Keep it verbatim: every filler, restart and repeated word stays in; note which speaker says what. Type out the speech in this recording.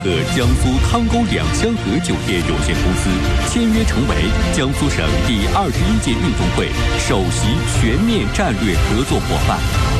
Speaker 1: 和江苏汤沟两香河酒店有限公司签约成为江苏省第二十一届运动会首席全面战略合作伙伴。